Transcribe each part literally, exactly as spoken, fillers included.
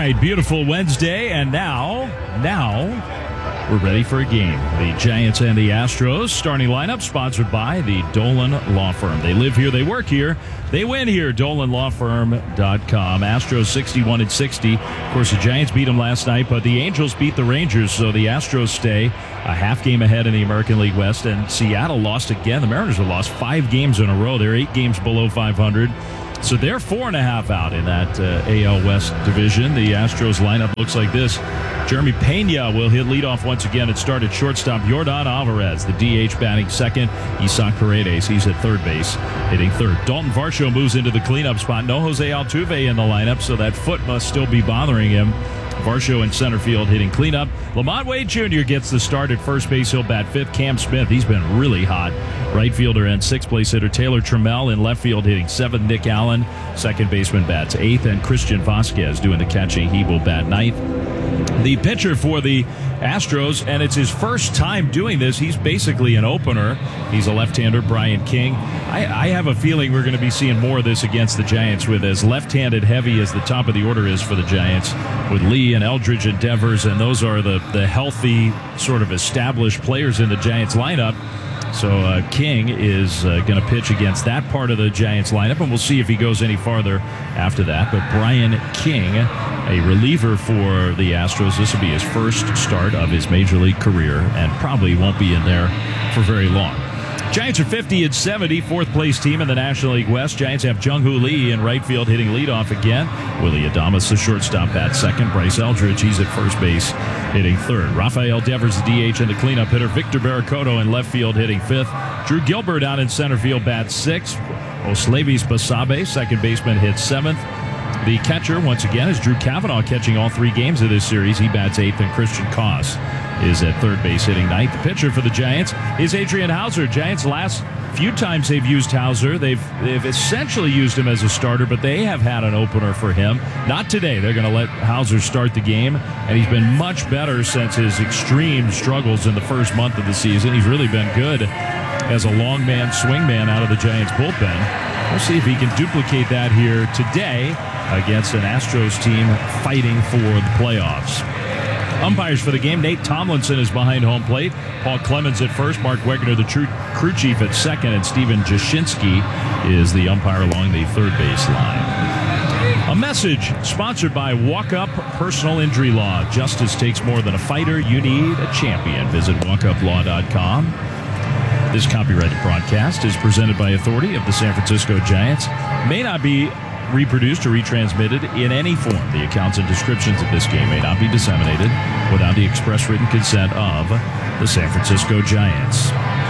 right, beautiful Wednesday, and now, now, we're ready for a game. The Giants and the Astros starting lineup sponsored by the Dolan Law Firm. They live here, they work here, they win here. Dolan Law Firm dot com. Astros sixty-one and sixty. Of course, the Giants beat them last night, but the Angels beat the Rangers, so the Astros stay a half game ahead in the American League West, and Seattle lost again. The Mariners have lost five games in a row. They're eight games below five hundred. So they're four and a half out in that uh, A L West division. The Astros lineup looks like this. Jeremy Pena will hit leadoff once again and start at shortstop. Yordan Alvarez, the D H, batting second. Isaac Paredes, he's at third base, hitting third. Dalton Varsho moves into the cleanup spot. No Jose Altuve in the lineup, so that foot must still be bothering him. Varsho in center field hitting cleanup. Lamont Wade Junior gets the start at first base. He'll bat fifth. Cam Smith, he's been really hot. Right fielder and sixth place hitter Taylor Trammell in left field hitting seventh. Nick Allen, second baseman, bats eighth. And Christian Vasquez doing the catching. He will bat ninth. The pitcher for the Astros, and it's his first time doing this. He's basically an opener. He's a left-hander, Brian King. I, I have a feeling we're going to be seeing more of this against the Giants, with as left-handed heavy as the top of the order is for the Giants, with Lee and Eldridge and Devers, and those are the, the healthy, sort of established players in the Giants lineup. So uh, King is uh, going to pitch against that part of the Giants lineup, and we'll see if he goes any farther after that. But Brian King, a reliever for the Astros, this will be his first start of his major league career, and probably won't be in there for very long. Giants are fifty and seventy, fourth place team in the National League West. Giants have Jung-Hoo Lee in right field hitting leadoff again. Willie Adames, the shortstop, at second. Bryce Eldridge, he's at first base hitting third. Rafael Devers, the D H, and the cleanup hitter. Victor Barracoto in left field hitting fifth. Drew Gilbert out in center field, bats sixth. Oslavis Basabe, second baseman, hits seventh. The catcher, once again, is Drew Cavanaugh, catching all three games of this series. He bats eighth, and Christian Koss is at third base hitting ninth. The pitcher for the Giants is Adrian Hauser. Giants, last few times they've used Hauser, they've they've essentially used him as a starter, but they have had an opener for him. Not today. They're going to let Hauser start the game, and he's been much better since his extreme struggles in the first month of the season. He's really been good as a long man, swing man out of the Giants bullpen. We'll see if he can duplicate that here today against an Astros team fighting for the playoffs. Umpires for the game: Nate Tomlinson is behind home plate. Paul Clemens at first. Mark Wegner, the true crew chief, at second. And Steven Jashinsky is the umpire along the third base line. A message sponsored by Walk Up Personal Injury Law. Justice takes more than a fighter. You need a champion. Visit walk up law dot com. This copyrighted broadcast is presented by authority of the San Francisco Giants. May not be reproduced or retransmitted in any form. The accounts and descriptions of this game may not be disseminated without the express written consent of the San Francisco Giants.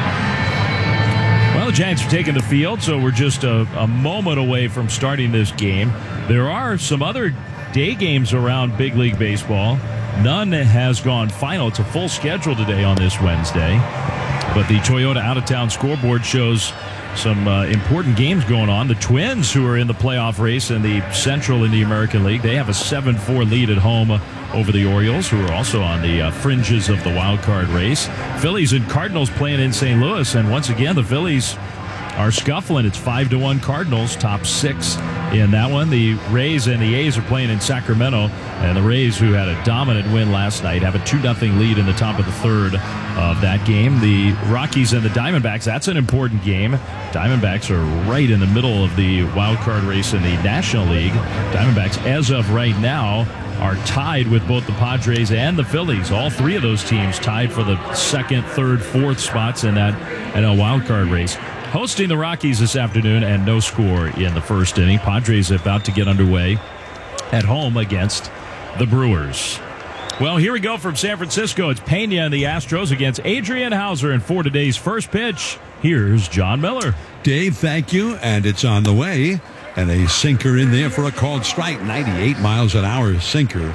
Well, the Giants are taking the field, so we're just a, a moment away from starting this game. There are some other day games around Big League Baseball. None has gone final. It's a full schedule today on this Wednesday. But the Toyota out-of-town scoreboard shows some uh, important games going on. The Twins, who are in the playoff race in the Central in the American League, they have a seven four lead at home over the Orioles, who are also on the uh, fringes of the wild card race. Phillies and Cardinals playing in Saint Louis, and once again, the Phillies are scuffling. It's five to one Cardinals, top six in that one. The Rays and the A's are playing in Sacramento, and the Rays, who had a dominant win last night, have a two nothing lead in the top of the third of that game. The Rockies and the Diamondbacks, that's an important game. Diamondbacks are right in the middle of the wild card race in the National League. Diamondbacks, as of right now, are tied with both the Padres and the Phillies. All three of those teams tied for the second, third, fourth spots in that N L wildcard race. Hosting the Rockies this afternoon, and no score in the first inning. Padres about to get underway at home against the Brewers. Well, here we go from San Francisco. It's Pena and the Astros against Adrian Hauser. And for today's first pitch, here's John Miller. Dave, thank you. And it's on the way. And a sinker in there for a called strike. ninety-eight miles an hour sinker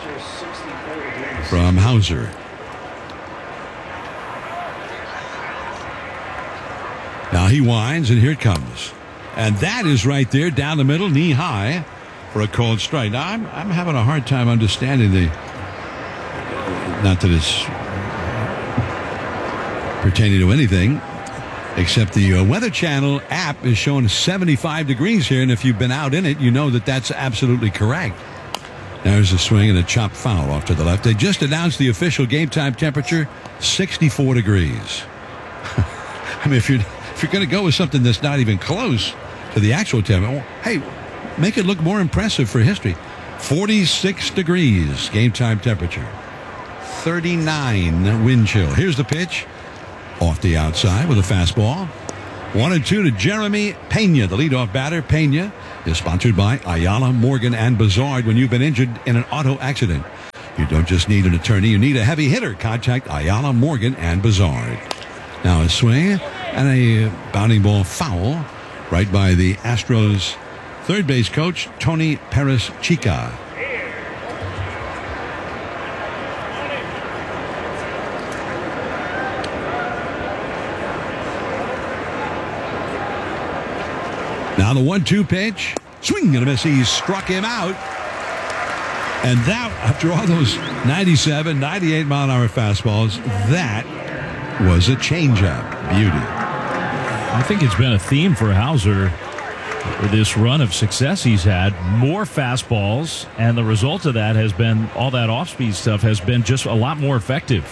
from Hauser. Now he winds, and here it comes. And that is right there down the middle, knee high, for a called strike. Now, I'm, I'm having a hard time understanding the, not that it's pertaining to anything, except the uh, Weather Channel app is showing seventy-five degrees here, and if you've been out in it, you know that that's absolutely correct. There's a swing and a chopped foul off to the left. They just announced the official game time temperature, sixty-four degrees. I mean, if you're if you're going to go with something that's not even close to the actual temperature, hey, make it look more impressive for history. forty-six degrees game time temperature. thirty-nine wind chill. Here's the pitch. Off the outside with a fastball. One and two to Jeremy Pena, the leadoff batter. Pena is sponsored by Ayala, Morgan, and Bazard. When you've been injured in an auto accident, you don't just need an attorney, you need a heavy hitter. Contact Ayala, Morgan, and Bazard. Now a swing and a bounding ball foul right by the Astros third base coach, Tony Perez Chica. Now the one two pitch. Swing and a miss. He struck him out. And that, after all those ninety-seven, ninety-eight mile an hour fastballs, that was a changeup. Beauty. I think it's been a theme for Hauser for this run of success he's had. More fastballs, and the result of that has been all that off-speed stuff has been just a lot more effective.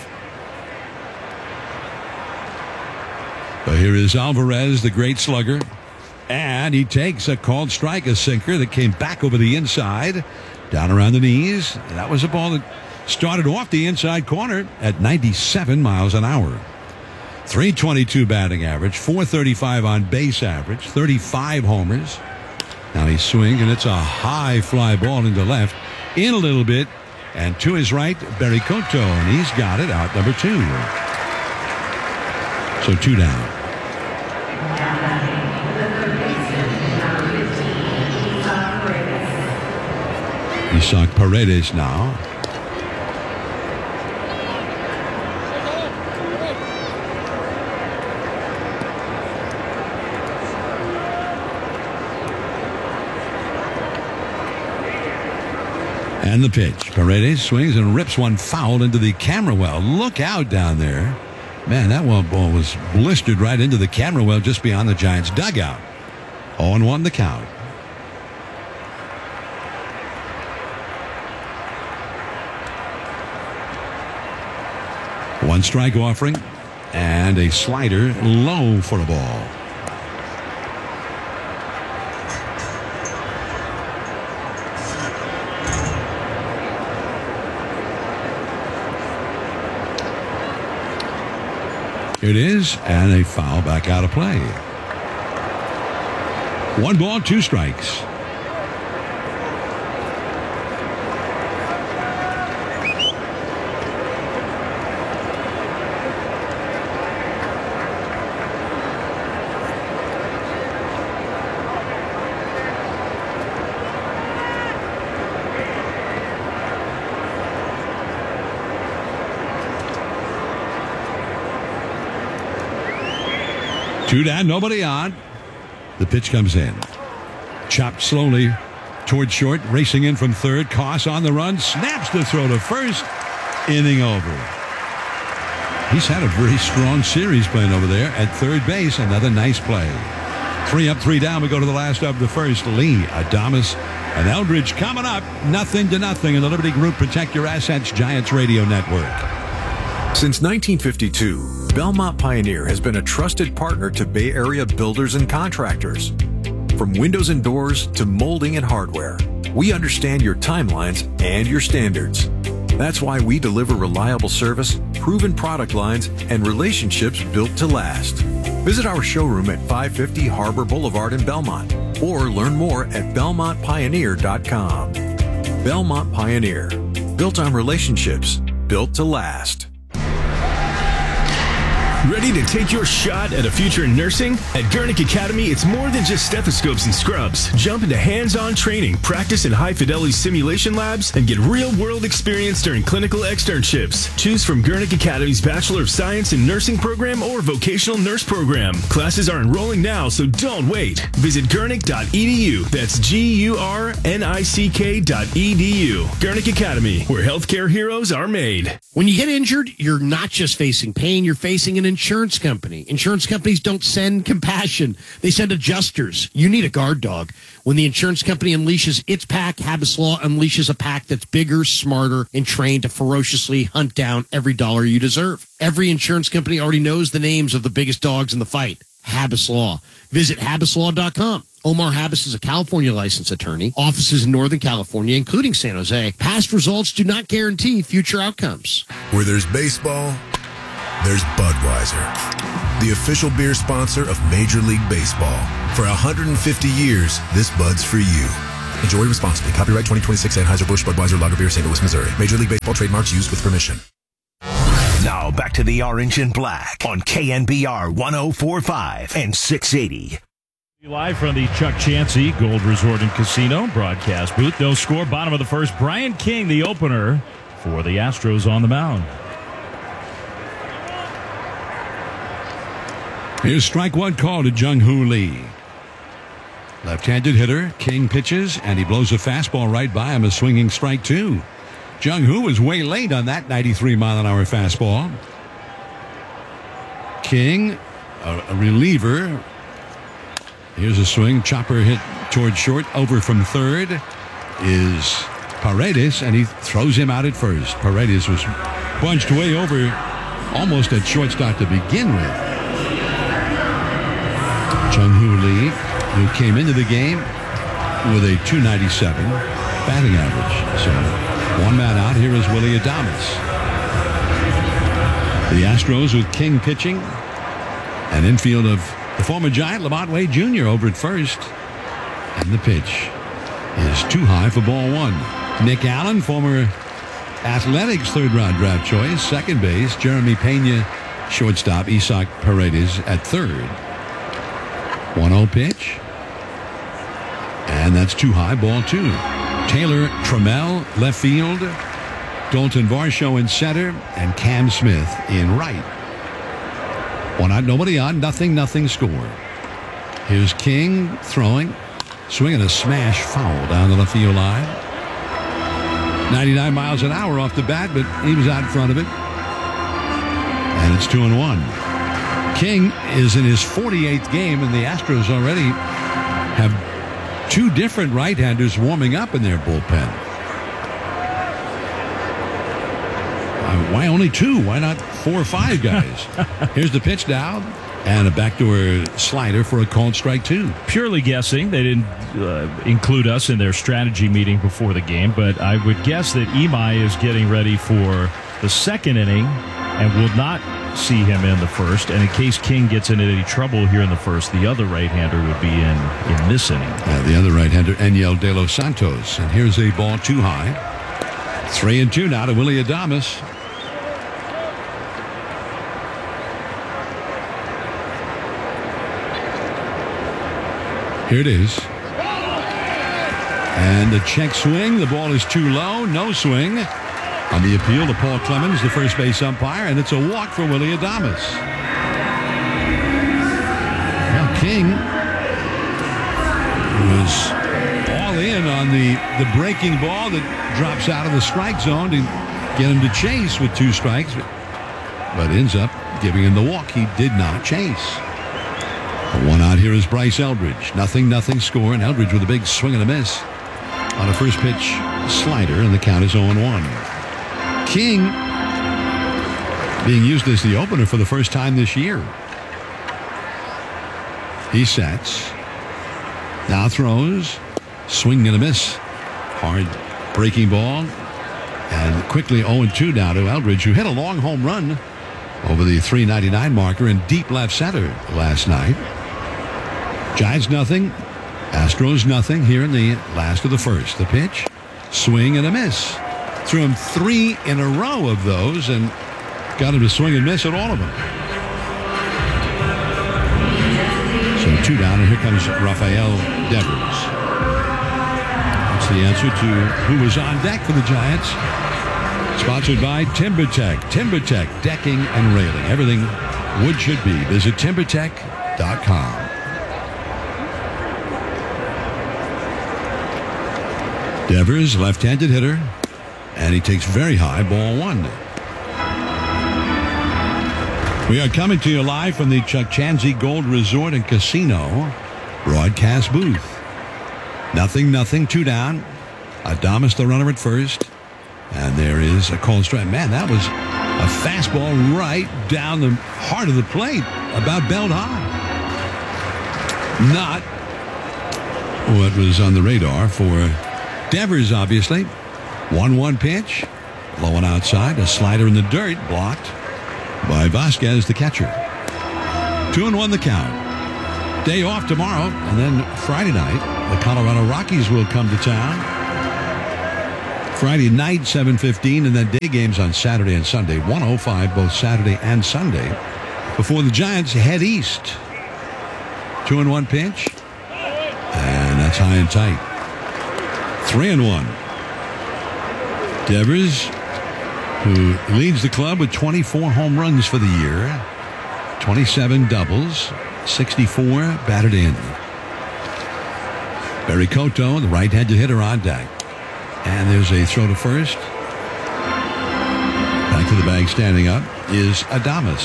So here is Alvarez, the great slugger. And he takes a called strike, a sinker that came back over the inside, down around the knees. That was a ball that started off the inside corner at ninety-seven miles an hour. three twenty-two batting average, four thirty-five on base average, thirty-five homers. Now he swings, and it's a high fly ball into left, in a little bit, and to his right, Barry Cotto, and he's got it out number two. So two down. Isaac Paredes now. And the pitch. Paredes swings and rips one foul into the camera well. Look out down there. Man, that one ball was blistered right into the camera well just beyond the Giants' dugout. oh and one the count. One strike offering and a slider low for a ball. It is, and a foul back out of play. One ball, two strikes. Two down, nobody on. The pitch comes in. Chopped slowly toward short, racing in from third. Koss on the run, snaps the throw to first. Inning over. He's had a very strong series playing over there at third base. Another nice play. Three up, three down. We go to the last of the first. Lee, Adames, and Eldridge coming up. Nothing to nothing in the Liberty Group Protect Your Assets Giants Radio Network. Since nineteen fifty-two, Belmont Pioneer has been a trusted partner to Bay Area builders and contractors. From windows and doors to molding and hardware, we understand your timelines and your standards. That's why we deliver reliable service, proven product lines, and relationships built to last. Visit our showroom at five fifty Harbor Boulevard in Belmont, or learn more at belmont pioneer dot com. Belmont Pioneer, built on relationships, built to last. Ready to take your shot at a future in nursing? At Gurnick Academy, it's more than just stethoscopes and scrubs. Jump into hands-on training, practice in high-fidelity simulation labs, and get real-world experience during clinical externships. Choose from Gurnick Academy's Bachelor of Science in Nursing program or Vocational Nurse program. Classes are enrolling now, so don't wait. Visit gurnick dot e d u. That's G U R N I C K dot E D U. Gurnick Academy, where healthcare heroes are made. When you get injured, you're not just facing pain, you're facing an insurance company. Insurance companies don't send compassion. They send adjusters. You need a guard dog. When the insurance company unleashes its pack, Habas Law unleashes a pack that's bigger, smarter, and trained to ferociously hunt down every dollar you deserve. Every insurance company already knows the names of the biggest dogs in the fight. Habas Law. Visit habas law dot com. Omar Habas is a California licensed attorney, offices in Northern California, including San Jose. Past results do not guarantee future outcomes. Where there's baseball, there's Budweiser, the official beer sponsor of Major League Baseball. For one hundred fifty years, this Bud's for you. Enjoy responsibly. Copyright twenty twenty-six Anheuser-Busch Budweiser Lager Beer, Saint Louis, Missouri. Major League Baseball trademarks used with permission. Now back to the Orange and Black on K N B R one oh four point five and six eighty. Live from the Chuck Chansey Gold Resort and Casino broadcast booth. No score, bottom of the first. Brian King, the opener for the Astros on the mound. Here's strike one call to Jung-Hoo Lee. Left-handed hitter. King pitches, and he blows a fastball right by him, a swinging strike two. Jung-Hoo was way late on that ninety-three mile an hour fastball. King, a, a reliever. Here's a swing. Chopper hit toward short. Over from third is Paredes, and he throws him out at first. Paredes was bunched way over, almost at shortstop to begin with. Jung-Hoo Lee, who came into the game with a two ninety-seven batting average. So one man out. Here is Willy Adames. The Astros with King pitching. An infield of the former Giant, Lamont Wade Junior over at first. And the pitch is too high for ball one. Nick Allen, former Athletics third-round draft choice. Second base, Jeremy Pena, shortstop, Isaac Paredes at third. one oh pitch. And that's too high, ball two. Taylor Trammell, left field. Dalton Varsho in center. And Cam Smith in right. One out, nobody on, nothing, nothing score. Here's King throwing, swinging a smash foul down the left field line. ninety-nine miles an hour off the bat, but he was out in front of it. And it's two and one. King is in his forty-eighth game, and the Astros already have two different right-handers warming up in their bullpen. Why only two? Why not four or five guys? Here's the pitch now, and a backdoor slider for a called strike two. Purely guessing. They didn't uh, include us in their strategy meeting before the game, but I would guess that Imai is getting ready for the second inning and will not see him in the first. And in case King gets into any trouble here in the first, the other right-hander would be in, in this inning. Uh, the other right-hander, Enyel De Los Santos. And here's a ball too high. Three and two now to Willy Adames. Here it is. And the check swing. The ball is too low. No swing. On the appeal to Paul Clemens, the first base umpire, and it's a walk for Willy Adames. Now King was all in on the, the breaking ball that drops out of the strike zone to get him to chase with two strikes, but ends up giving him the walk. He did not chase. The one out here is Bryce Eldridge. Nothing, nothing score, and Eldridge with a big swing and a miss on a first pitch slider, and the count is oh and one. King being used as the opener for the first time this year. He sets. Now throws. Swing and a miss. Hard breaking ball. And quickly oh and two now to Eldridge, who hit a long home run over the three ninety-nine marker in deep left center last night. Giants nothing. Astros nothing here in the last of the first. The pitch. Swing and a miss. Threw him three in a row of those and got him to swing and miss at all of them. So two down, and here comes Rafael Devers. That's the answer to who was on deck for the Giants. Sponsored by TimberTech. TimberTech, decking and railing. Everything wood should be. Visit timber tech dot com. Devers, left-handed hitter. And he takes very high, ball one. We are coming to you live from the Chuck Chansey Gold Resort and Casino broadcast booth. Nothing, nothing, two down. Adames the runner at first. And there is a called strike. Man, that was a fastball right down the heart of the plate, about belt high. Not what was on the radar for Devers, obviously. one one pitch. Low and outside. A slider in the dirt. Blocked by Vasquez, the catcher. Two and one the count. Day off tomorrow. And then Friday night, the Colorado Rockies will come to town. Friday night, seven fifteen, and then day games on Saturday and Sunday. one oh five both Saturday and Sunday. Before the Giants head east. Two and one pitch. And that's high and tight. Three and one. Devers, who leads the club with twenty-four home runs for the year. twenty-seven doubles. sixty-four batted in. Barry Cotto, the right-handed hitter, on deck. And there's a throw to first. Back to the bag, standing up, is Adames.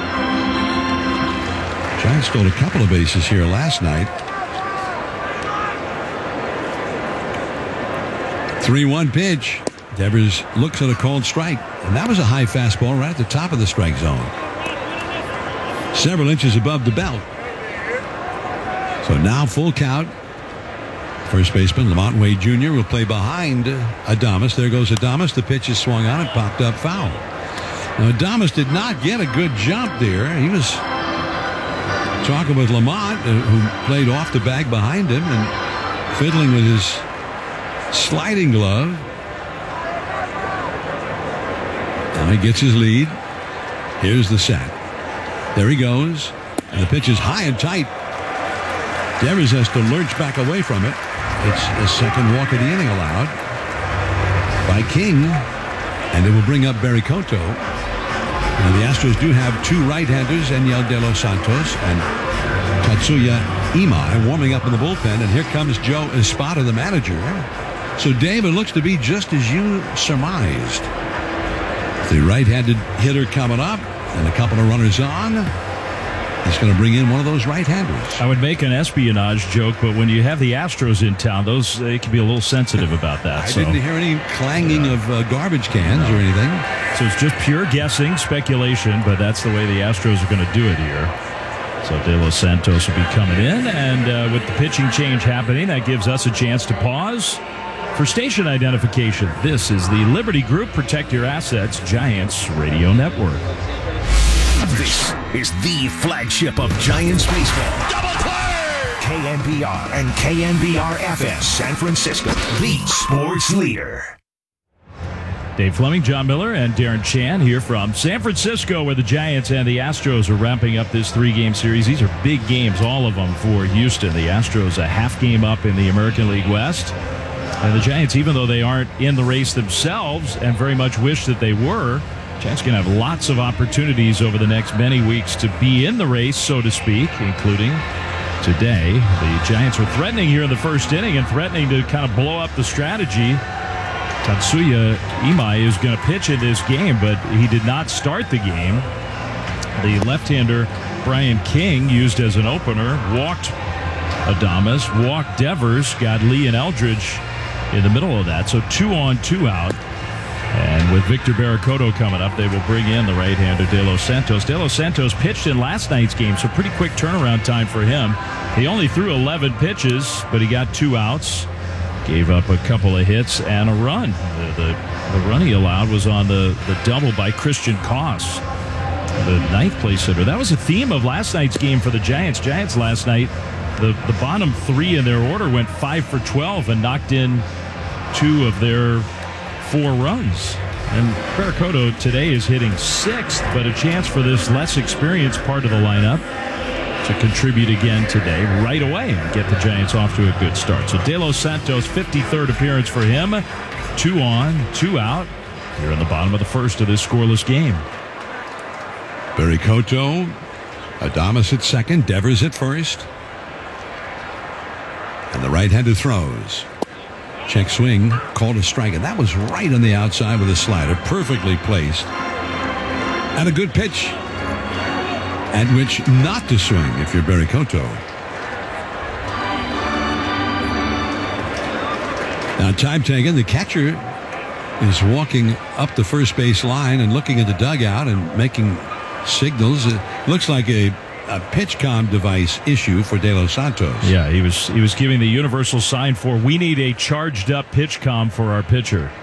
Giants stole a couple of bases here last night. three one pitch. Devers looks at a called strike. And that was a high fastball right at the top of the strike zone. Several inches above the belt. So now full count. First baseman Lamont Wade Junior will play behind Adames. There goes Adames. The pitch is swung on and popped up foul. Now Adames did not get a good jump there. He was talking with Lamont, who played off the bag behind him and fiddling with his sliding glove. Now he gets his lead. Here's the set. There he goes. And the pitch is high and tight. Devers has to lurch back away from it. It's a second walk of the inning allowed by King, and it will bring up Barry Cotto. Now the Astros do have two right-handers, Enyel De Los Santos and Tatsuya Imai, warming up in the bullpen, and here comes Joe Espada, the manager. So, Dave, it looks to be just as you surmised. The right-handed hitter coming up, and a couple of runners on. He's going to bring in one of those right-handers. I would make an espionage joke, but when you have the Astros in town, those they can be a little sensitive about that. I so. didn't hear any clanging yeah. of uh, garbage cans no. or anything. So it's just pure guessing, speculation, but that's the way the Astros are going to do it here. So De Los Santos will be coming in, and uh, with the pitching change happening, that gives us a chance to pause for station identification. This is the Liberty Group Protect Your Assets Giants Radio Network. This is the flagship of Giants baseball. Double play! K N B R and K N B R F S San Francisco, the sports leader. Dave Fleming, John Miller, and Darren Chan here from San Francisco, where the Giants and the Astros are ramping up this three-game series. These are big games, all of them, for Houston. The Astros a half game up in the American League West. And the Giants, even though they aren't in the race themselves and very much wish that they were, Giants going to have lots of opportunities over the next many weeks to be in the race, so to speak, including today. The Giants are threatening here in the first inning and threatening to kind of blow up the strategy. Tatsuya Imai is going to pitch in this game, but he did not start the game. The left-hander Brian King, used as an opener, walked Adames, walked Devers, got Lee and Eldridge in the middle of that. So two on, two out. And with Victor Barracoto coming up, they will bring in the right-hander De Los Santos. De Los Santos pitched in last night's game, so pretty quick turnaround time for him. He only threw eleven pitches, but he got two outs. Gave up a couple of hits and a run. The, the, the run he allowed was on the, the double by Christian Koss, the ninth place hitter. That was a theme of last night's game for the Giants. Giants last night, the, the bottom three in their order went five for twelve and knocked in two of their four runs. And Barracoto today is hitting sixth, but a chance for this less experienced part of the lineup to contribute again today right away and get the Giants off to a good start. So De Los Santos, fifty-third appearance for him. Two on, two out. Here in the bottom of the first of this scoreless game. Barracoto, Adames at second, Devers at first. And the right-handed throws. Check swing, called a strike, and that was right on the outside with a slider, perfectly placed. And a good pitch. at which not to swing if you're Barry Koto. Now, time taken, the catcher is walking up the first base line and looking at the dugout and making signals. It looks like a, a PitchCom device issue for De Los Santos. Yeah, he was he was giving the universal sign for, we need a charged up PitchCom for our pitcher.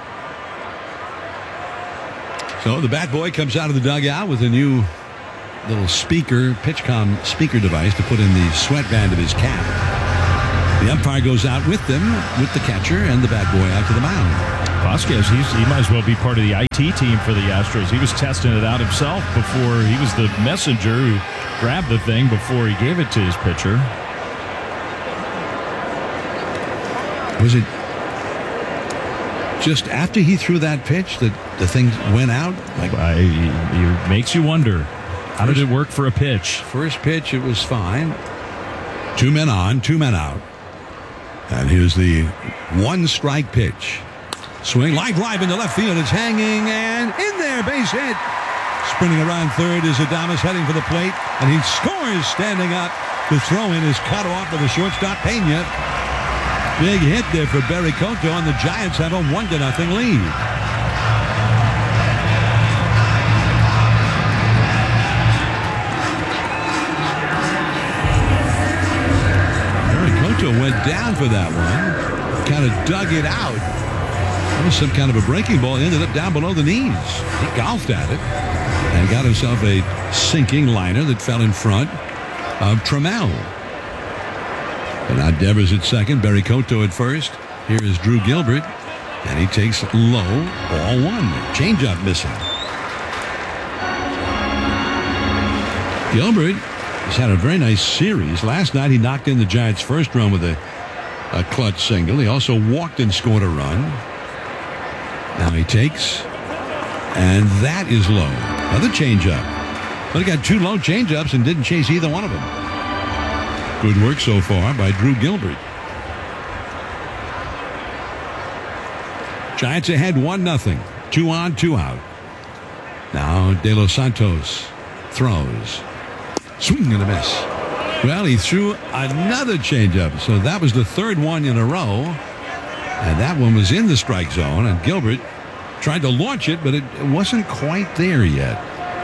So the bat boy comes out of the dugout with a new little speaker, PitchCom speaker device to put in the sweatband of his cap. The umpire goes out with them, with the catcher and the bat boy out to the mound. Vasquez, he's, he might as well be part of the I T team for the Astros. He was testing it out himself before. He was the messenger who grabbed the thing before he gave it to his pitcher. Was it just after he threw that pitch that the thing went out? Like, I, it makes you wonder, how did it work for a pitch? First pitch, it was fine. Two men on, two men out. And here's the one strike pitch. Swing, line drive into left field. It's hanging and in there, base hit. Sprinting around third is Adames heading for the plate, and he scores standing up. The throw-in is cut off by the shortstop, Pena. Big hit there for Barry Koto, and the Giants have a one to nothing lead. Barry Koto went down for that one. Kind of dug it out. It was some kind of a breaking ball. It ended up down below the knees. He golfed at it and got himself a sinking liner that fell in front of Trammell. And now Devers at second, Barry Koto at first. Here is Drew Gilbert, and he takes low, ball one. Changeup missing. Gilbert has had a very nice series. Last night he knocked in the Giants' first run with a, a clutch single. He also walked and scored a run. Now he takes, and that is low. Another changeup. But he got two low changeups and didn't chase either one of them. Good work so far by Drew Gilbert. Giants ahead one nothing. Two on, two out. Now De Los Santos throws. Swing and a miss. Well, he threw another changeup. So that was the third one in a row. And that one was in the strike zone, and Gilbert tried to launch it, but it wasn't quite there yet.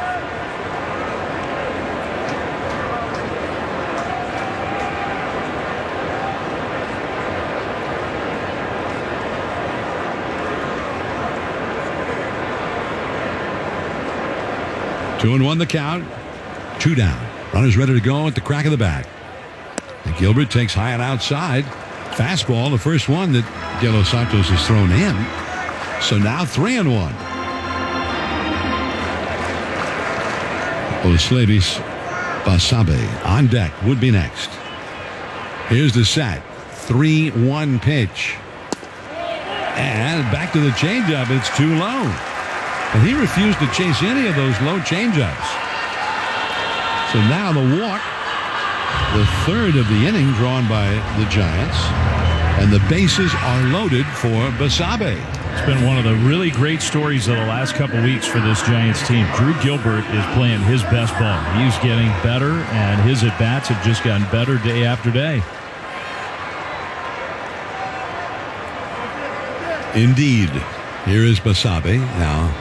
Two and one the count. Two down. Runners ready to go at the crack of the bat. And Gilbert takes high and outside. Fastball, the first one that De Los Santos has thrown in. So now three and one. Oslevis Basabe on deck would be next. Here's the set. three one pitch. And back to the changeup. It's too low. And he refused to chase any of those low changeups. So now the walk. The third of the inning drawn by the Giants. And the bases are loaded for Basabe. It's been one of the really great stories of the last couple weeks for this Giants team. Drew Gilbert is playing his best ball. He's getting better, and his at-bats have just gotten better day after day. Indeed. Here is Basabe now.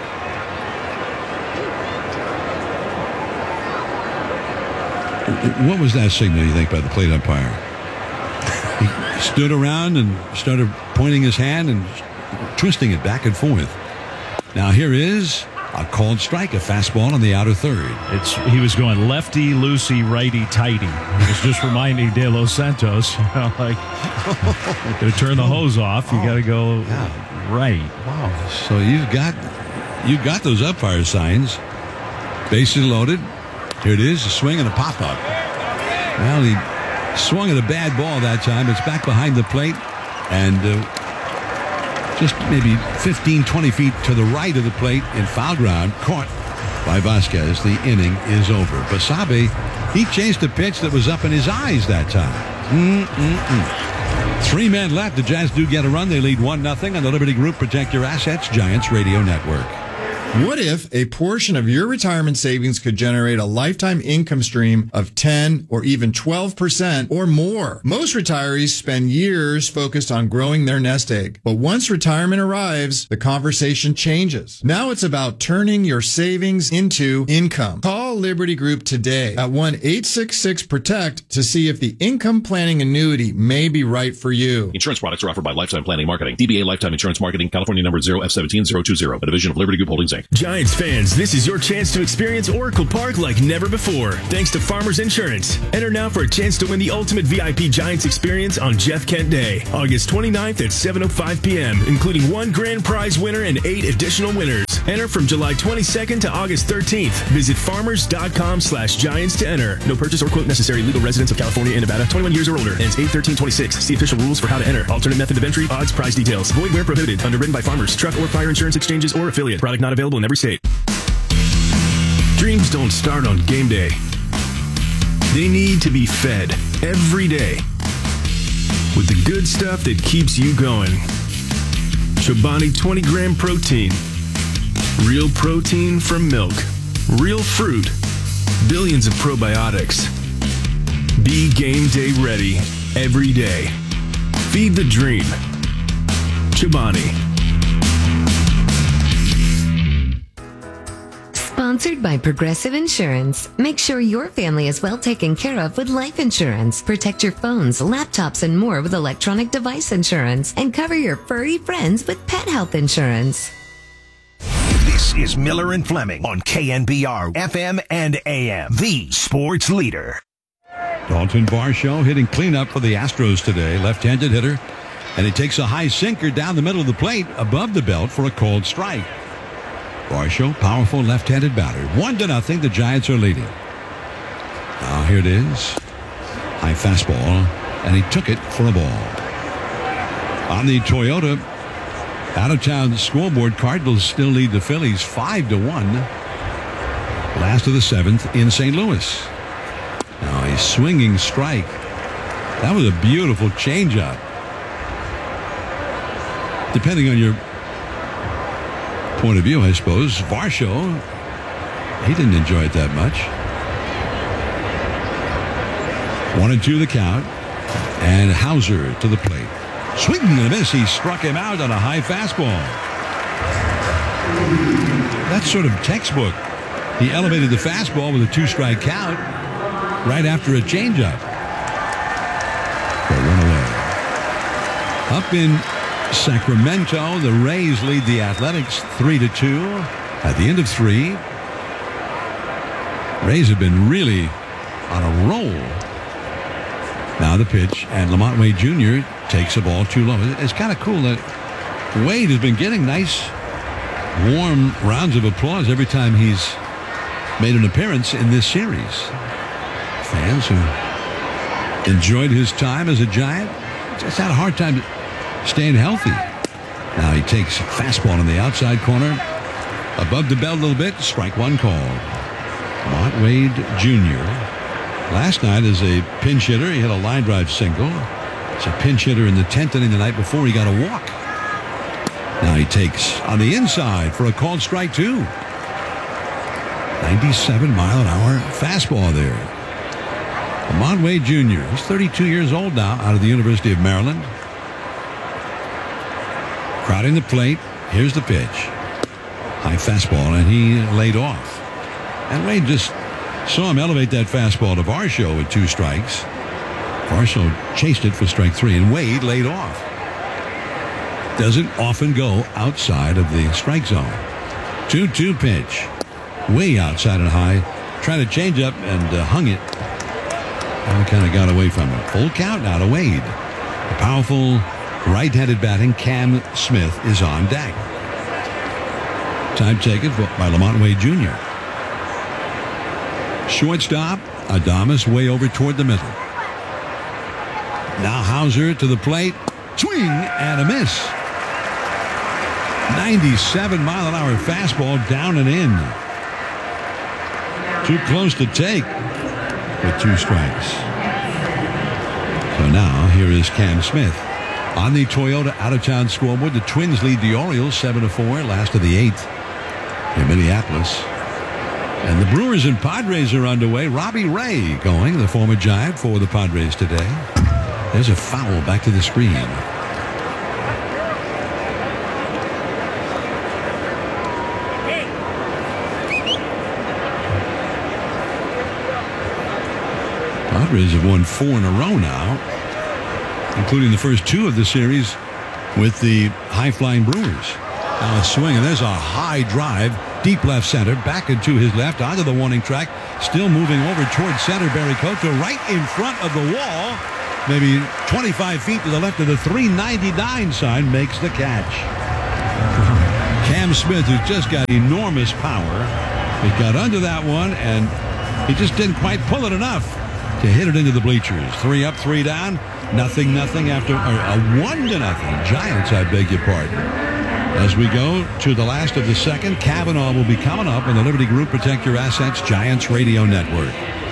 What was that signal, you think, by the plate umpire? He stood around and started pointing his hand and twisting it back and forth. Now here is a called strike, a fastball on the outer third. It's he was going lefty, loosey, righty, tighty. He was just reminding De Los Santos, you know, like, to turn the hose off, you got to go yeah. right. Wow. So you've got you got those umpire signs. Bases loaded. Here it is, a swing and a pop-up. Well, he swung at a bad ball that time. It's back behind the plate, and uh, just maybe fifteen, twenty feet to the right of the plate in foul ground, caught by Vasquez. The inning is over. Basabe, he chased a pitch that was up in his eyes that time. Mm-mm-mm. Three men left. The Giants do get a run. They lead one nothing on the Liberty Group Protect Your Assets Giants Radio Network. What if a portion of your retirement savings could generate a lifetime income stream of ten or even twelve percent or more? Most retirees spend years focused on growing their nest egg. But once retirement arrives, the conversation changes. Now it's about turning your savings into income. Call Liberty Group today at one eight six six protect to see if the income planning annuity may be right for you. Insurance products are offered by Lifetime Planning Marketing. D B A Lifetime Insurance Marketing, California number zero F seventeen zero two zero, a division of Liberty Group Holdings, Incorporated. Giants fans, this is your chance to experience Oracle Park like never before, thanks to Farmers Insurance. Enter now for a chance to win the ultimate V I P Giants experience on Jeff Kent Day, August twenty-ninth at seven oh five p.m., including one grand prize winner and eight additional winners. Enter from July twenty-second to August thirteenth. Visit farmers.com slash giants to enter. No purchase or quote necessary. Legal residents of California and Nevada, twenty-one years or older. Ends eight thirteen twenty-six. See official rules for how to enter. Alternate method of entry. Odds, prize details. Void where prohibited. Underwritten by Farmers, Truck or Fire Insurance Exchanges or affiliate. Product not available in every state. Dreams don't start on game day. They need to be fed every day with the good stuff that keeps you going. Chobani twenty gram protein. Real protein from milk. Real fruit. Billions of probiotics. Be game day ready every day. Feed the dream. Chobani. Sponsored by Progressive Insurance. Make sure your family is well taken care of with life insurance. Protect your phones, laptops, and more with electronic device insurance. And cover your furry friends with pet health insurance. This is Miller and Fleming on K N B R F M and A M, the sports leader. Dalton Varsho hitting cleanup for the Astros today. Left-handed hitter. And he takes a high sinker down the middle of the plate above the belt for a called strike. Varsho, powerful left-handed batter. One to nothing, the Giants are leading. Now here it is. High fastball, and he took it for a ball. On the Toyota out-of-town scoreboard, Cardinals still lead the Phillies five to one. Last of the seventh in Saint Louis. Now a swinging strike. That was a beautiful changeup. Depending on your point of view, I suppose. Varsho, he didn't enjoy it that much. One and two the count. And Hauser to the plate. Swing and a miss. He struck him out on a high fastball. That's sort of textbook. He elevated the fastball with a two-strike count right after a changeup. But one away. Up in Sacramento, the Rays lead the Athletics three to two. At the end of three, Rays have been really on a roll. Now the pitch, and Lamont Wade Junior takes the ball too low. It's kind of cool that Wade has been getting nice, warm rounds of applause every time he's made an appearance in this series. Fans who enjoyed his time as a Giant just had a hard time staying healthy. Now he takes a fastball in the outside corner, above the belt a little bit. Strike one call. Lamont Wade Junior Last night as a pinch hitter, he hit a line drive single. It's a pinch hitter in the tenth inning the night before. He got a walk. Now he takes on the inside for a called strike two. ninety-seven mile an hour fastball there. Lamont Wade Junior He's thirty-two years old now, out of the University of Maryland. Crowding the plate. Here's the pitch. High fastball, and he laid off. And Wade just saw him elevate that fastball to Varsho with two strikes. Varsho chased it for strike three, and Wade laid off. Doesn't often go outside of the strike zone. two two pitch. Way outside and high. Trying to change up and uh, hung it. And kind of got away from him. Full count now to Wade. The powerful right-handed batting Cam Smith is on deck. Time taken by Lamont Wade Junior Shortstop, Adames way over toward the middle. Now Hauser to the plate. Swing and a miss. ninety-seven mile an hour fastball down and in. Too close to take with two strikes. So now here is Cam Smith. On the Toyota out-of-town scoreboard, the Twins lead the Orioles seven to four, last of the eighth. in Minneapolis. And the Brewers and Padres are underway. Robbie Ray going, the former Giant, for the Padres today. There's a foul back to the screen. Padres have won four in a row now, including the first two of the series with the high-flying Brewers. Now a swing, and there's a high drive, deep left center, back into his left, onto the warning track, still moving over towards center. Barry Koto right in front of the wall, maybe twenty-five feet to the left of the three ninety-nine sign, makes the catch. Cam Smith, who's just got enormous power, he got under that one, and he just didn't quite pull it enough to hit it into the bleachers. Three up, three down, nothing, nothing after or a one to nothing. Giants, I beg your pardon. As we go to the last of the second, Kavanaugh will be coming up on the Liberty Group Protect Your Assets Giants Radio Network.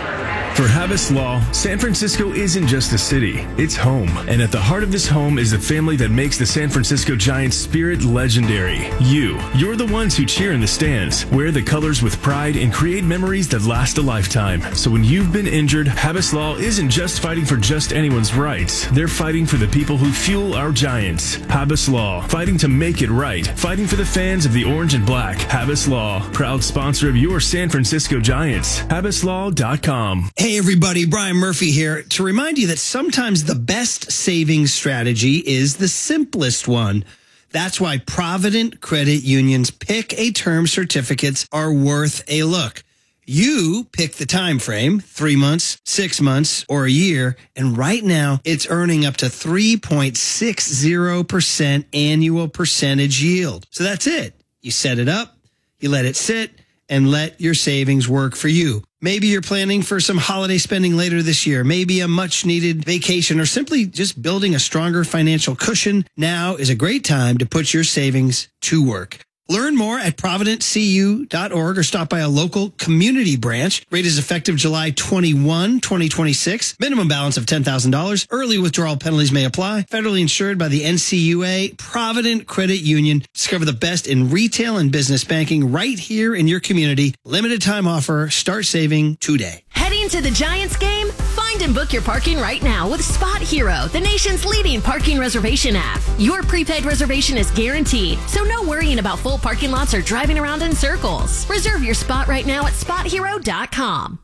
For Habas Law, San Francisco isn't just a city, it's home. And at the heart of this home is the family that makes the San Francisco Giants spirit legendary. You. You're the ones who cheer in the stands, wear the colors with pride, and create memories that last a lifetime. So when you've been injured, Habas Law isn't just fighting for just anyone's rights. They're fighting for the people who fuel our Giants. Habas Law, fighting to make it right. Fighting for the fans of the orange and black. Habas Law, proud sponsor of your San Francisco Giants. habas law dot com. Hey everybody, Brian Murphy here to remind you that sometimes the best savings strategy is the simplest one. That's why Provident Credit Union's Pick a Term certificates are worth a look. You pick the time frame, three months, six months, or a year, and right now it's earning up to three point six zero percent annual percentage yield. So that's it. You set it up, you let it sit, and let your savings work for you. Maybe you're planning for some holiday spending later this year, maybe a much needed vacation, or simply just building a stronger financial cushion. Now is a great time to put your savings to work. Learn more at provident c u dot org or stop by a local community branch. Rate is effective July twenty-first, twenty twenty-six. Minimum balance of ten thousand dollars. Early withdrawal penalties may apply. Federally insured by the N C U A. Provident Credit Union. Discover the best in retail and business banking right here in your community. Limited time offer. Start saving today. Heading to the Giants game? Find and book your parking right now with Spot Hero, the nation's leading parking reservation app. Your prepaid reservation is guaranteed, so no worrying about full parking lots or driving around in circles. Reserve your spot right now at spot hero dot com.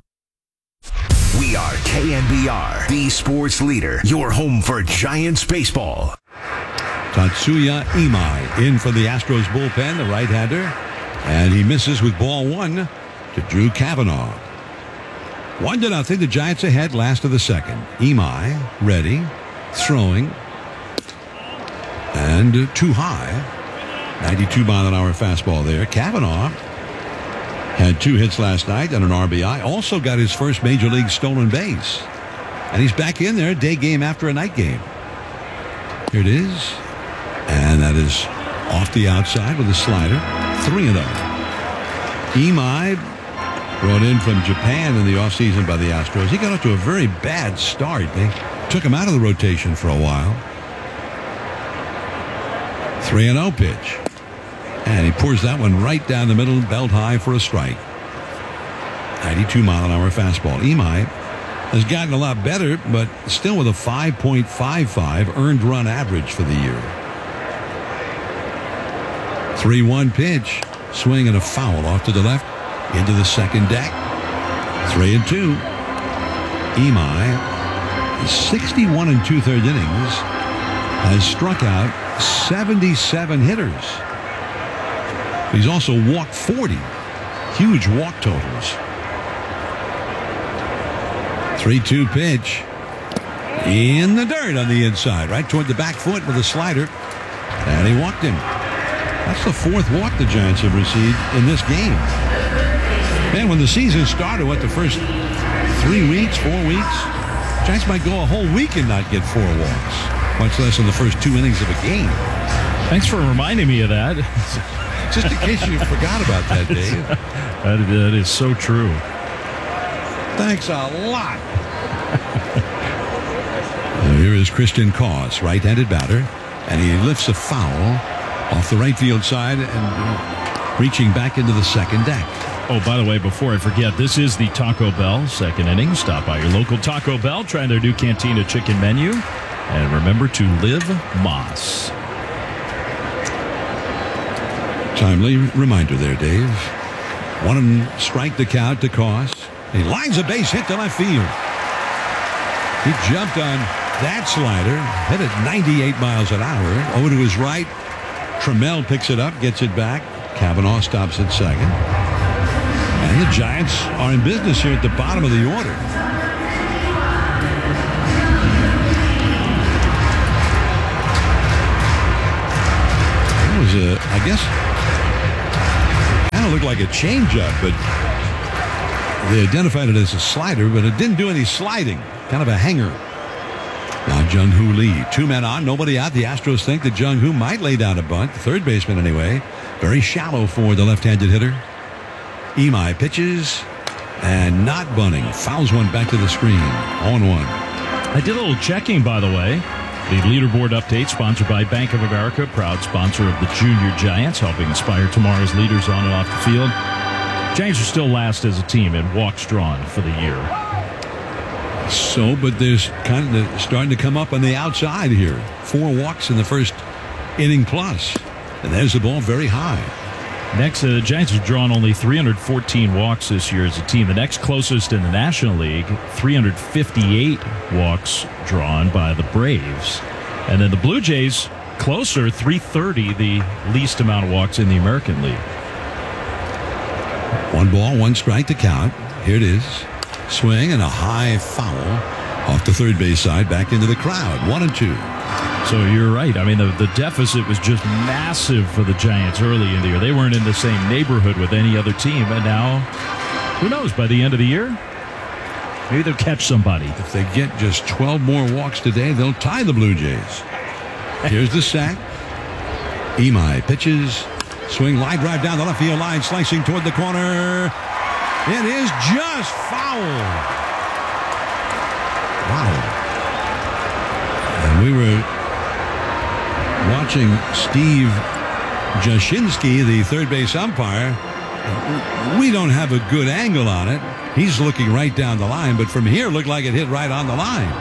We are K N B R, the sports leader, your home for Giants baseball. Tatsuya Imai in for the Astros bullpen, the right-hander, and he misses with ball one to Drew Kavanaugh. One to nothing, the Giants ahead, last of the second. Imai ready, throwing, and too high. ninety-two mile an hour fastball there. Kavanaugh had two hits last night and an R B I. Also got his first major league stolen base. And he's back in there, day game after a night game. Here it is. And that is off the outside with a slider. three and oh. Imai, brought in from Japan in the offseason by the Astros. He got off to a very bad start. They took him out of the rotation for a while. three and oh pitch. And he pours that one right down the middle, belt high for a strike. ninety-two mile an hour fastball. Imai has gotten a lot better, but still with a five point five five earned run average for the year. three one pitch. Swing and a foul off to the left. Into the second deck. Three and two. Imai, sixty-one and two-thirds innings, has struck out seventy-seven hitters. He's also walked forty. Huge walk totals. three two pitch. In the dirt on the inside, right toward the back foot with a slider. And he walked him. That's the fourth walk the Giants have received in this game. Man, when the season started, what, the first three weeks, four weeks, Giants might go a whole week and not get four walks, much less in the first two innings of a game. Thanks for reminding me of that. Just in case you forgot about that, Dave. that, that is so true. Thanks a lot. Here is Christian Cause, right-handed batter, and he lifts a foul off the right field side, and reaching back into the second deck. Oh, by the way, before I forget, this is the Taco Bell second inning. Stop by your local Taco Bell, try their new Cantina chicken menu, and remember to live Moss. Timely reminder there, Dave. One strike the count to Koss. He lines a base hit to left field. He jumped on that slider, hit it ninety-eight miles an hour. Over to his right. Trammell picks it up, gets it back. Cavanaugh stops at second. And the Giants are in business here at the bottom of the order. That was a, I guess, kind of looked like a changeup, but they identified it as a slider, but it didn't do any sliding. Kind of a hanger. Now Jung-Hoo Lee. Two men on, nobody out. The Astros think that Jung-Hoo might lay down a bunt. The third baseman anyway. Very shallow for the left-handed hitter. Imai pitches and not bunting. Fouls one back to the screen. oh and one. I did a little checking, by the way. The leaderboard update sponsored by Bank of America, proud sponsor of the Junior Giants, helping inspire tomorrow's leaders on and off the field. Giants are still last as a team in walks drawn for the year. So, but there's kind of starting to come up on the outside here. Four walks in the first inning plus. And there's the ball very high. Next, uh, the Giants have drawn only three hundred fourteen walks this year as a team. The next closest in the National League, three hundred fifty-eight walks drawn by the Braves. And then the Blue Jays, closer, three thirty, the least amount of walks in the American League. One ball, one strike to count. Here it is. Swing and a high foul off the third base side, back into the crowd. One and two. So you're right. I mean, the, the deficit was just massive for the Giants early in the year. They weren't in the same neighborhood with any other team. And now, who knows, by the end of the year, maybe they'll catch somebody. If they get just twelve more walks today, they'll tie the Blue Jays. Here's the sack. Imai pitches. Swing, line drive down the left field line, slicing toward the corner. It is just foul. Wow. And we were watching Steve Jashinsky, the third base umpire. We don't have a good angle on it. He's looking right down the line, but from here, it looked like it hit right on the line.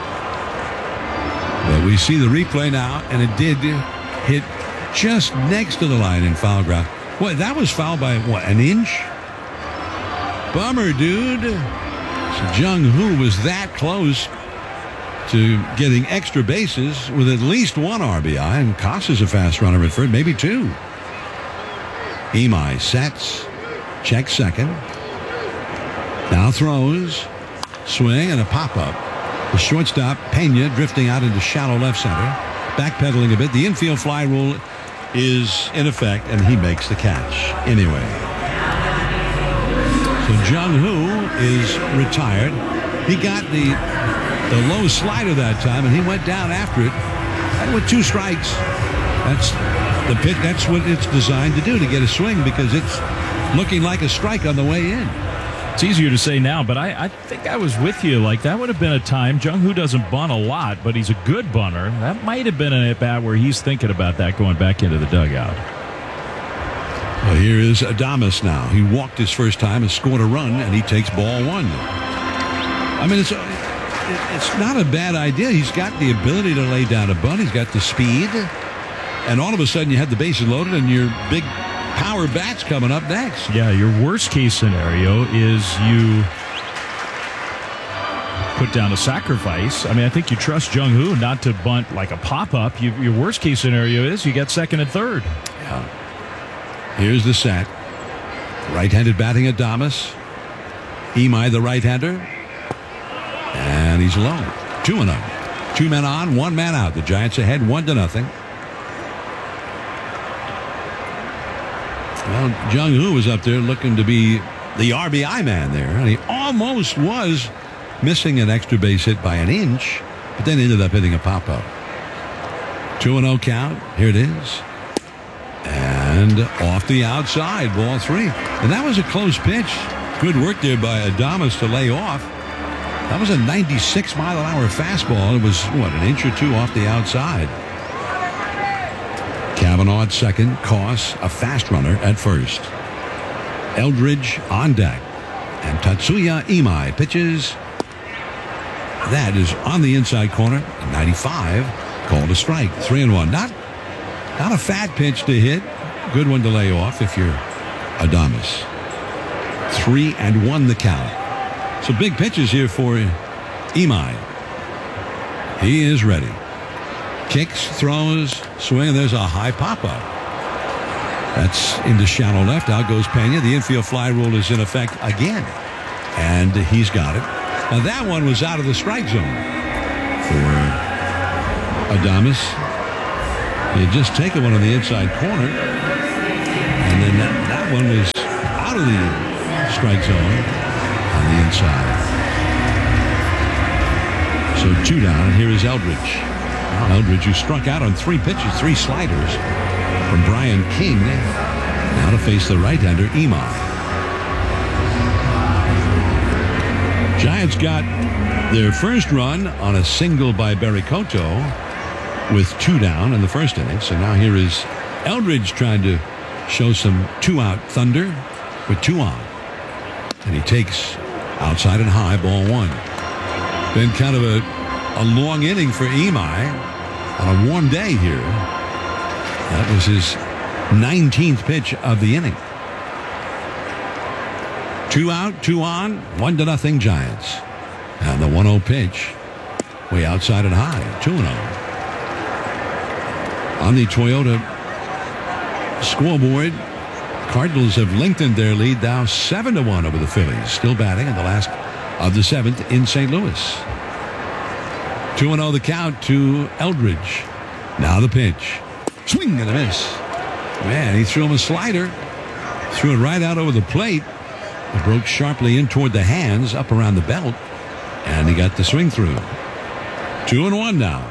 But we see the replay now, and it did hit just next to the line in foul ground. Boy, that was fouled by, what, an inch? Bummer, dude. So Jung-Hoo was that close to getting extra bases with at least one R B I, and Koss is a fast runner at first, maybe two. Imai sets, checks second, now throws, swing and a pop-up. The shortstop, Pena, drifting out into shallow left center, backpedaling a bit. The infield fly rule is in effect, and he makes the catch anyway. So Jung-Hoo is retired. He got the the low slider that time, and he went down after it. And with two strikes, that's the pit. That's what it's designed to do, to get a swing, because it's looking like a strike on the way in. It's easier to say now, but I, I think I was with you. Like, that would have been a time. Jung-Hoo doesn't bunt a lot, but he's a good bunter. That might have been an at-bat where he's thinking about that going back into the dugout. Well, here is Adames now. He walked his first time and scored a run, and he takes ball one. I mean, it's it's not a bad idea. He's got the ability to lay down a bunt. He's got the speed. And all of a sudden, you have the bases loaded, and your big power bats coming up next. Yeah, your worst case scenario is you put down a sacrifice. I mean, I think you trust Jung-Hoo not to bunt like a pop-up. You, your worst case scenario is you get second and third. Yeah. Here's the set. Right-handed batting Adames. Imai, the right-hander. And he's alone. Two and oh. Two men on, one man out. The Giants ahead, one to nothing. Well, Jung-Hoo was up there looking to be the R B I man there, and he almost was missing an extra base hit by an inch, but then ended up hitting a pop-up. two and oh count. Here it is. And off the outside, ball three. And that was a close pitch. Good work there by Adames to lay off. That was a ninety-six mile an hour fastball. It was, what, an inch or two off the outside. Kavanaugh at second. Koss, a fast runner, at first. Eldridge on deck. And Tatsuya Imai pitches. That is on the inside corner. ninety-five. Called a strike. Three and one. Not, not a fat pitch to hit. Good one to lay off if you're Adames. Three and one the count. So big pitches here for Imai. He is ready. Kicks, throws, swing. There's a high pop-up. That's into shallow left. Out goes Pena. The infield fly rule is in effect again. And he's got it. Now that one was out of the strike zone for Adames. He had just taken one on the inside corner. And then that, that one was out of the strike zone on the inside. So two down, and here is Eldridge. Eldridge, who struck out on three pitches, three sliders from Brian King. Now to face the right-hander, Imai. Giants got their first run on a single by Barry-Koto with two down in the first inning. So now here is Eldridge trying to show some two-out thunder with two on. And he takes outside and high, ball one. Been kind of a, a long inning for Imai on a warm day here. That was his nineteenth pitch of the inning. Two out, two on, one to nothing Giants. And the one oh pitch, way outside and high, two and oh. On the Toyota scoreboard, Cardinals have lengthened their lead now seven to one over the Phillies. Still batting in the last of the seventh in Saint Louis. two and oh the count to Eldridge. Now the pitch. Swing and a miss. Man, he threw him a slider. Threw it right out over the plate. It broke sharply in toward the hands, up around the belt. And he got the swing through. Two and one now.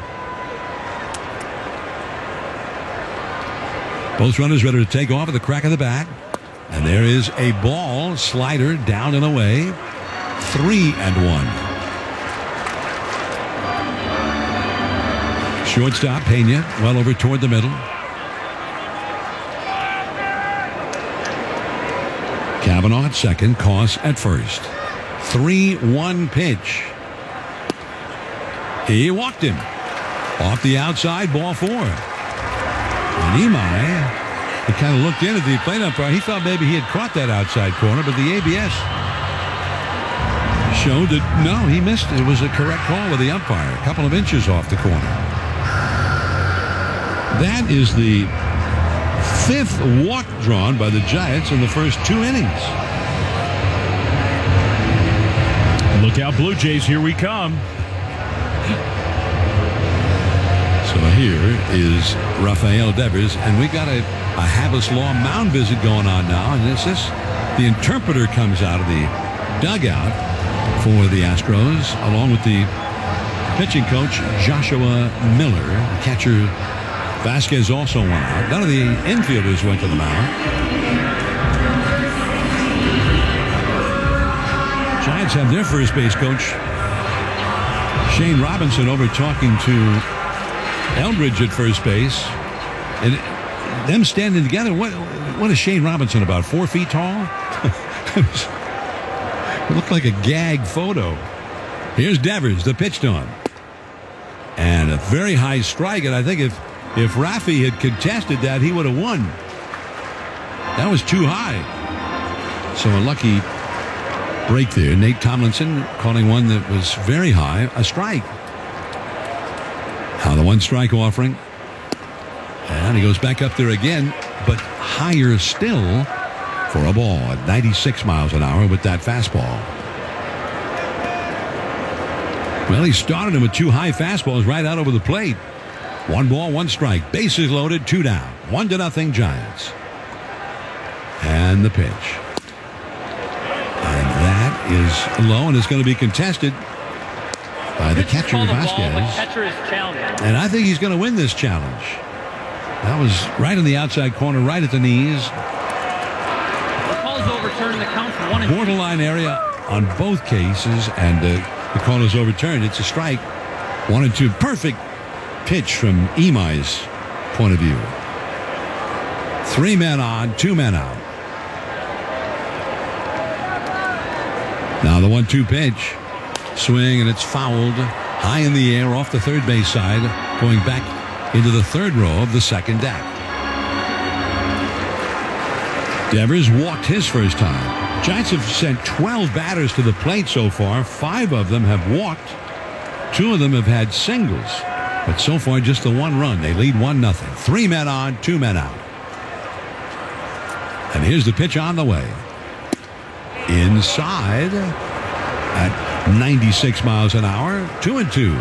Both runners ready to take off at the crack of the bat. And there is a ball, slider, down and away. Three and one. Shortstop, Pena, well over toward the middle. Kavanaugh at second, Koss at first. three one pitch. He walked him. Off the outside, ball four. And Imai, he kind of looked in at the plate umpire. He thought maybe he had caught that outside corner, but the A B S showed that no, he missed. It was a correct call with the umpire, a couple of inches off the corner. That is the fifth walk drawn by the Giants in the first two innings. Look out, Blue Jays, here we come. So here is Rafael Devers, and we got a, a Habas Law mound visit going on now, and this is the interpreter comes out of the dugout for the Astros, along with the pitching coach Joshua Miller. The catcher Vasquez also went out. None of the infielders went to the mound. Giants have their first base coach, Shane Robinson, over talking to Eldridge at first base. And them standing together, what, what is Shane Robinson, about four feet tall? It looked like a gag photo. Here's Devers, the pitch to him. And a very high strike, and I think if If Rafi had contested that, he would have won. That was too high. So a lucky break there. Nate Tomlinson calling one that was very high, a strike. Now the one strike offering. And he goes back up there again, but higher still for a ball at ninety-six miles an hour with that fastball. Well, he started him with two high fastballs right out over the plate. One ball, one strike. Bases loaded, two down. One to nothing Giants. And the pitch. And that is low, and it's going to be contested by the catcher, Vasquez. Catcher is challenged. And I think he's going to win this challenge. That was right in the outside corner, right at the knees. The call is overturned. The count's one and Borderline area on both cases, and uh, the call is overturned. It's a strike. One and two. Perfect pitch from Imai's point of view. Three men on, two men out. Now the one two pitch. Swing, and it's fouled high in the air off the third base side, going back into the third row of the second deck. Devers walked his first time. Giants have sent twelve batters to the plate so far. Five of them have walked. Two of them have had singles. But so far, just the one run. They lead one nothing. Three men on, two men out. And here's the pitch on the way. Inside at ninety-six miles an hour, two and two.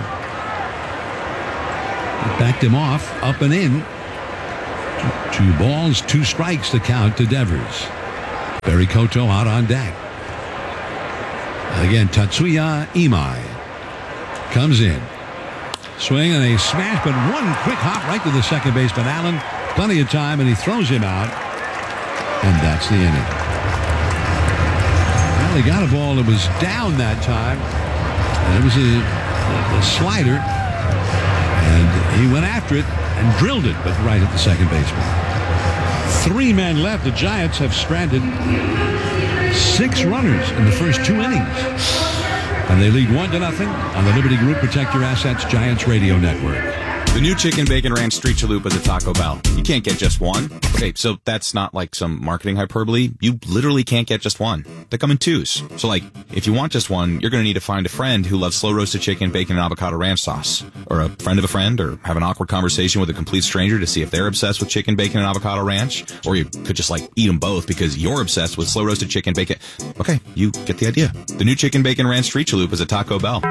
Backed him off, up and in. Two balls, two strikes to count to Devers. Barry Koto out on deck. Again, Tatsuya Imai comes in. Swing and a smash, but one quick hop right to the second baseman, Allen. Plenty of time, and he throws him out. And that's the inning. Well, they got a ball that was down that time. And it was a, a slider. And he went after it and drilled it, but right at the second baseman. Three men left. The Giants have stranded six runners in the first two innings. And they lead one to nothing on the Liberty Group Protect Your Assets Giants Radio Network. The new Chicken Bacon Ranch Street Chalupas at Taco Bell. You can't get just one. Okay, so that's not like some marketing hyperbole. You literally can't get just one. They come in twos. So like, if you want just one, you're going to need to find a friend who loves slow roasted chicken, bacon, and avocado ranch sauce. Or a friend of a friend, or have an awkward conversation with a complete stranger to see if they're obsessed with chicken, bacon, and avocado ranch. Or you could just like eat them both because you're obsessed with slow roasted chicken, bacon. Okay, you get the idea. The new Chicken Bacon Ranch Street Chalupas at Taco Bell.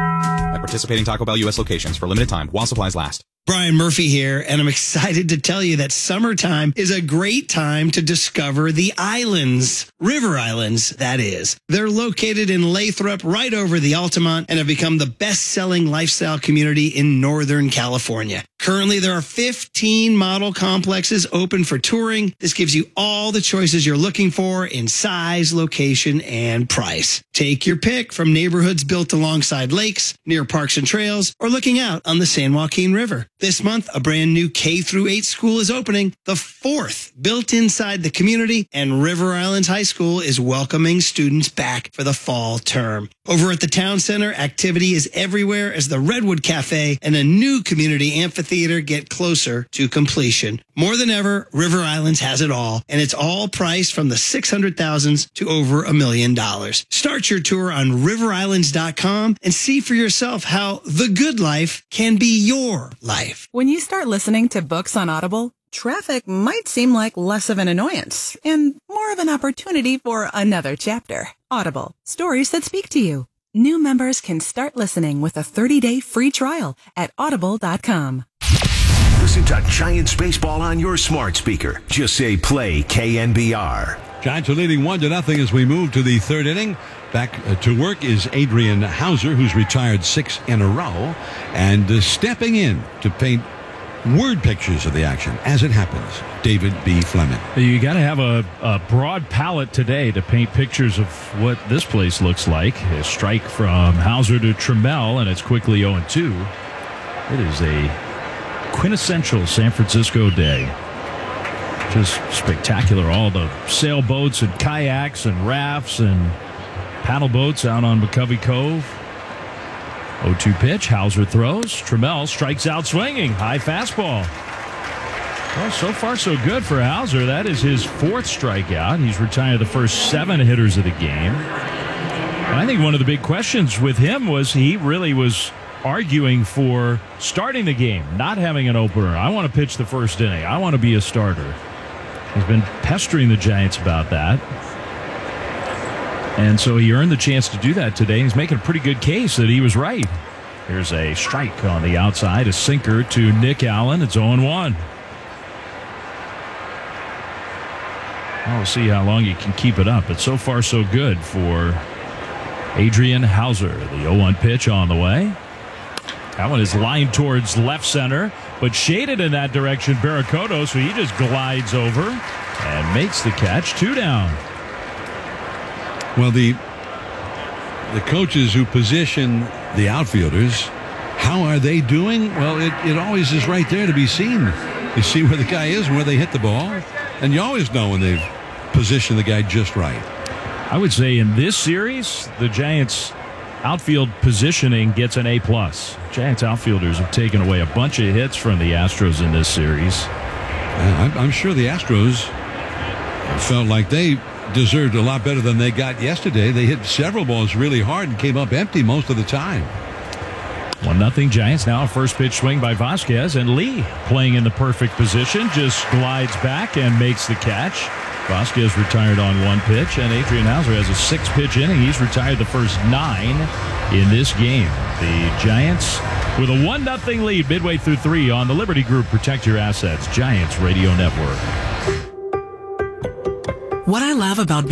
At participating Taco Bell U S locations for a limited time while supplies last. Brian Murphy here, and I'm excited to tell you that summertime is a great time to discover the islands. River Islands, that is. They're located in Lathrop, right over the Altamont, and have become the best-selling lifestyle community in Northern California. Currently, there are fifteen model complexes open for touring. This gives you all the choices you're looking for in size, location, and price. Take your pick from neighborhoods built alongside lakes, near parks and trails, or looking out on the San Joaquin River. This month, a brand new K through eight school is opening, the fourth built inside the community, and River Islands High School is welcoming students back for the fall term. Over at the Town Center, activity is everywhere as the Redwood Cafe and a new community amphitheater get closer to completion. More than ever, River Islands has it all, and it's all priced from the six hundred thousands to over a million dollars. Start your tour on river islands dot com and see for yourself how the good life can be your life. When you start listening to books on Audible, traffic might seem like less of an annoyance and more of an opportunity for another chapter. Audible, stories that speak to you. New members can start listening with a thirty-day free trial at audible dot com. Listen to Giants baseball on your smart speaker. Just say play K N B R. Giants are leading one to nothing as we move to the third inning. Back uh, to work is Adrian Hauser, who's retired six in a row, and uh, stepping in to paint word pictures of the action as it happens. David B. Fleming. You got to have a, a broad palette today to paint pictures of what this place looks like. A strike from Hauser to Trammell, and it's quickly oh and two. It is a quintessential San Francisco day. Just spectacular. All the sailboats and kayaks and rafts and paddle boats out on McCovey Cove. oh two pitch. Hauser throws. Trammell strikes out swinging. High fastball. Well, so far so good for Hauser. That is his fourth strikeout. He's retired the first seven hitters of the game. And I think one of the big questions with him was he really was arguing for starting the game, not having an opener. I want to pitch the first inning. I want to be a starter. He's been pestering the Giants about that. And so he earned the chance to do that today. He's making a pretty good case that he was right. Here's a strike on the outside, a sinker to Nick Allen. It's oh and one. Well, we'll see how long he can keep it up, but so far so good for Adrian Hauser. The oh one pitch on the way. That one is lined towards left center, but shaded in that direction, Barracoto, so he just glides over and makes the catch. Two down. Well, the the coaches who position the outfielders, how are they doing? Well, it, it always is right there to be seen. You see where the guy is and where they hit the ball. And you always know when they've positioned the guy just right. I would say in this series, the Giants' outfield positioning gets an A plus. Giants outfielders have taken away a bunch of hits from the Astros in this series. I'm, I'm sure the Astros felt like they deserved a lot better than they got yesterday. They hit several balls really hard and came up empty most of the time. One nothing Giants. Now a first pitch swing by Vasquez, and Lee playing in the perfect position just glides back and makes the catch. Vasquez retired on one pitch, and Adrian Hauser has a six-pitch inning. He's retired the first nine in this game. The Giants with a one nothing lead midway through three on the Liberty Group Protect Your Assets Giants Radio Network. What I love about